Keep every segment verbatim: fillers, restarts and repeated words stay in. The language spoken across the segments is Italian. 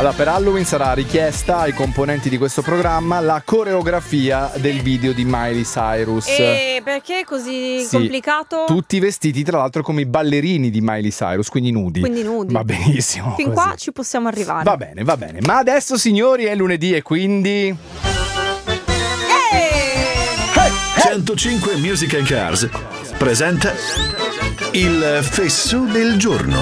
Allora, per Halloween sarà richiesta ai componenti di questo programma la coreografia del video di Miley Cyrus. E perché è così sì, complicato? Tutti vestiti tra l'altro come i ballerini di Miley Cyrus, quindi nudi. Quindi nudi. Va benissimo. Fin così. qua ci possiamo arrivare. Va bene, va bene. Ma adesso, signori, è lunedì e quindi... centocinque Music and Cars presenta il fesso del giorno.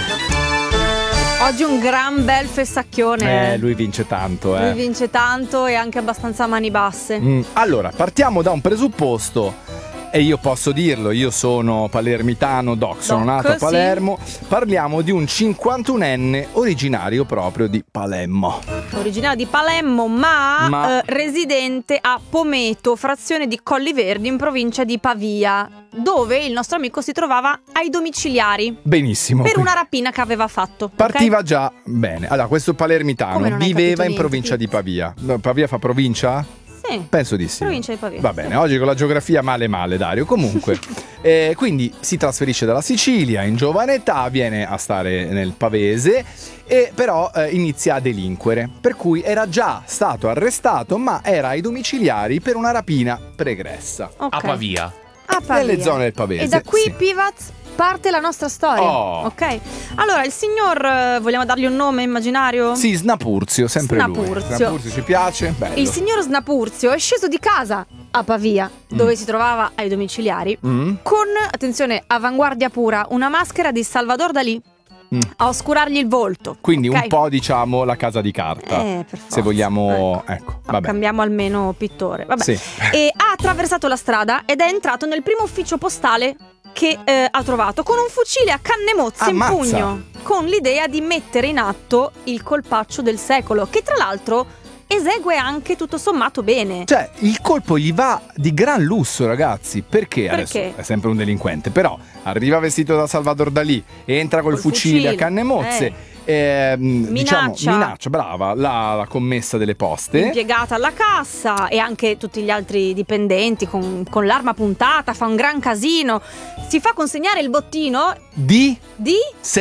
Oggi un gran bel fessacchione. Eh, lui vince tanto, eh. Lui vince tanto e anche abbastanza a mani basse. Mm, allora, partiamo da un presupposto. E io posso dirlo, io sono palermitano, doc, sono Doc, nato a Palermo. sì. Parliamo di un cinquantunenne originario proprio di Palermo. Originario di Palermo, ma, Ma- eh, residente a Pometo, frazione di Colli Verdi, in provincia di Pavia, dove il nostro amico si trovava ai domiciliari Benissimo. per quindi una rapina che aveva fatto. Partiva ok? già bene. Allora, questo palermitano Come non hai viveva capito in niente? provincia di Pavia. No, Pavia fa provincia? Sì. Penso di sì. Provincia di Pavia. Va bene, oggi con la geografia male male, Dario. Comunque, eh, quindi si trasferisce dalla Sicilia in giovane età, viene a stare nel Pavese e però eh, inizia a delinquere. Per cui era già stato arrestato, ma era ai domiciliari per una rapina pregressa. Ok. A Pavia. A Pavia. Nelle zone del Pavese. E da qui, sì. Pivaz, parte la nostra storia. Oh. Ok. Allora, il signor, eh, vogliamo dargli un nome immaginario? Sì, Snapurzio, sempre lui. Snapurzio. Snapurzio ci piace? Bello. Il signor Snapurzio è sceso di casa a Pavia, dove si trovava ai domiciliari, Mm? con, attenzione, avanguardia pura, una maschera di Salvador Dalì Mm. a oscurargli il volto. Quindi ok? un po', diciamo, la casa di carta. Eh, per forza. Se vogliamo, Ecco. ecco, No, vabbè. cambiamo almeno pittore. Vabbè. Sì. E ha attraversato la strada ed è entrato nel primo ufficio postale che eh, ha trovato, con un fucile a canne mozze in Ammazza. pugno, con l'idea di mettere in atto il colpaccio del secolo, che tra l'altro esegue anche tutto sommato bene. Cioè, il colpo gli va di gran lusso, ragazzi. Perché? Perché? Adesso è sempre un delinquente, però arriva vestito da Salvador Dalì, entra col, Col fucile, fucile, a canne mozze. eh. ehm, diciamo, Minaccia. minaccia, brava, la, la commessa delle poste. Impiegata alla cassa e anche tutti gli altri dipendenti con, con l'arma puntata, fa un gran casino, si fa consegnare il bottino Di di...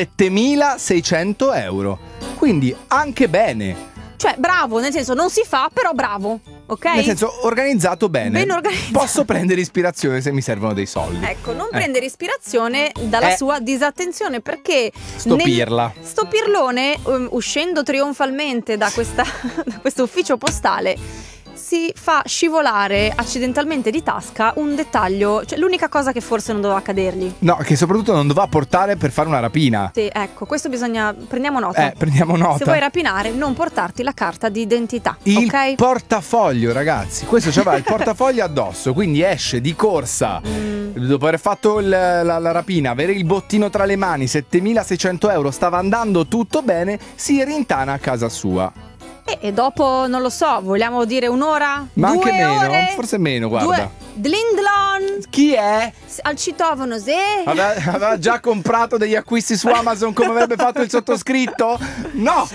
settemilaseicento euro. Quindi anche bene. cioè bravo, nel senso non si fa, però bravo, ok? Nel senso, organizzato bene. Ben organizzato. Posso prendere ispirazione se mi servono dei soldi. Ecco, non Eh. prendere ispirazione dalla Eh. sua disattenzione, perché Sto nel- pirla. sto pirlone, um, uscendo trionfalmente da, questa, da questo ufficio postale, si fa scivolare accidentalmente di tasca un dettaglio, cioè l'unica cosa che forse non doveva cadergli. No, che soprattutto non doveva portare per fare una rapina. Sì, ecco, questo bisogna, prendiamo nota. Eh, prendiamo nota. Se vuoi rapinare, non portarti la carta di identità, Il ok? portafoglio, ragazzi. Questo c'aveva il portafoglio addosso, quindi esce di corsa. Mm. Dopo aver fatto il- la, la rapina, avere il bottino tra le mani, settemilaseicento euro, stava andando tutto bene, si rintana a casa sua. E, e dopo, non lo so, vogliamo dire un'ora? Ma Due anche meno, ore? forse meno, guarda. Due. Dlindlon Chi è? al citofono, sì. Aveva, aveva già comprato degli acquisti su Amazon come avrebbe fatto il sottoscritto? No!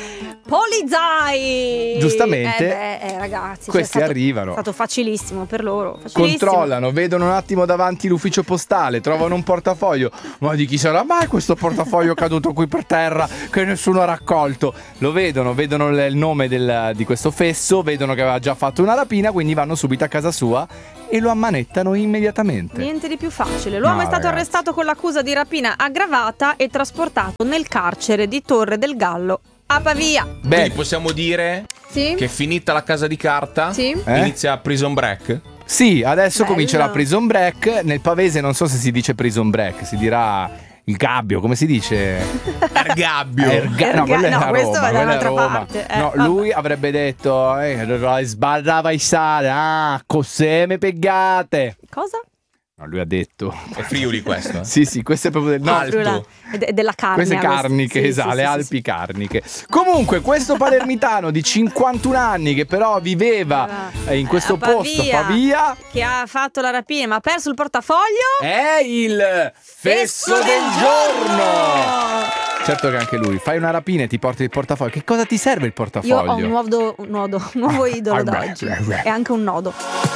Polizai! Giustamente, eh beh, eh, ragazzi, questi cioè, è stato- arrivano. È stato facilissimo per loro. Facilissimo. Controllano, vedono un attimo davanti l'ufficio postale, trovano un portafoglio. Ma di chi sarà mai questo portafoglio caduto qui per terra che nessuno ha raccolto? Lo vedono, vedono l- il nome del- di questo fesso, vedono che aveva già fatto una rapina, quindi vanno subito a casa sua e lo ammanettano immediatamente. Niente di più facile. L'uomo No, è stato ragazzi. arrestato con l'accusa di rapina aggravata e trasportato nel carcere di Torre del Gallo a Pavia. Beh, Quindi possiamo dire Sì? che finita la casa di carta, Sì? Eh? inizia Prison Break. sì, adesso Bello. comincia la prison break. Nel Pavese non so se si dice prison break, si dirà il gabbio, come si dice? Ergabbio. Erga- no, Erga- quella è no, a questo Roma, è da quella è un'altra Roma. parte, eh, No, vabbè. lui avrebbe detto eh, sbarrava i sale, ah, cos'è me peggate. Cosa? No, lui ha detto. È Friuli questo. eh? Sì, sì, questo è proprio del no, Alto. Friula- è de- della carne. queste carniche, Sì, esatto, sì, le sì, Alpi sì, carniche. Comunque, questo palermitano di cinquantuno anni che però viveva eh, in questo A posto, Pavia. Pavia, Che ha fatto la rapina ma ha perso il portafoglio. è il fesso del giorno. Certo che anche lui, fai una rapina e ti porti il portafoglio. Che cosa ti serve il Io portafoglio? ho un nuovo, un nodo, un nuovo idolo Ah, d'oggi. E anche un nodo.